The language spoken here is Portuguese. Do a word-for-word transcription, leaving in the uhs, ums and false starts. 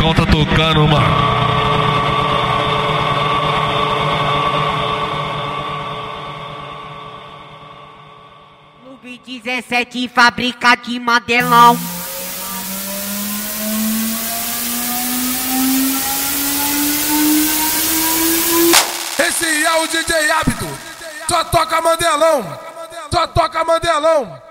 Mandelão tá tocando, mano. Clube dezessete, fábrica de Mandelão. Esse é o D J Hábito, só toca Mandelão, só toca Mandelão.